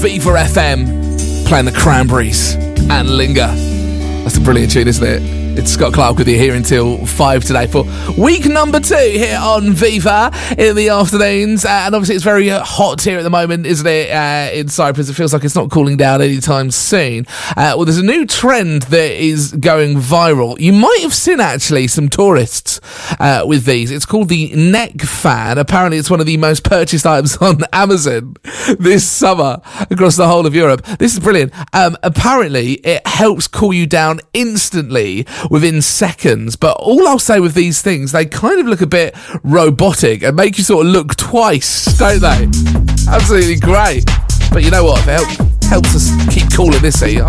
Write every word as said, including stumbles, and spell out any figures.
Viva F M, playing the Cranberries and Linger. That's a brilliant tune, isn't it? It's Scott Clark with you here until five today for week number two here on Viva in the afternoons. Uh, and obviously it's very uh, hot here at the moment, isn't it, uh, in Cyprus? It feels like it's not cooling down anytime soon. Uh, well, there's a new trend that is going viral. You might have seen, actually, some tourists uh, with these. It's called the neck fan. Apparently it's one of the most purchased items on Amazon this summer across the whole of Europe. This is brilliant. Um, apparently it helps cool you down instantly within seconds, but all I'll say with these things, they kind of look a bit robotic and make you sort of look twice, don't they? Absolutely great. But you know what? If it help, helps us keep cool in this heat, I'll,